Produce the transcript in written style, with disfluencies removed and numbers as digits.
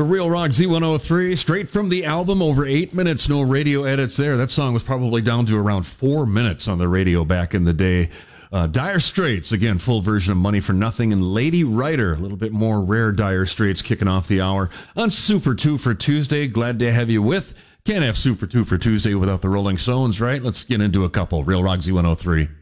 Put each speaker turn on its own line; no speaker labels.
Real Rock Z103, straight from the album, over 8 minutes, no radio edits there. That song was probably down to around 4 minutes on the radio back in the day. Dire Straits, again, full version of Money for Nothing, and Lady Writer, a little bit more rare Dire Straits kicking off the hour on Super 2 for Tuesday. Glad to have you with. Can't have Super 2 for Tuesday without the Rolling Stones, right? Let's get into a couple. Real Rock Z103.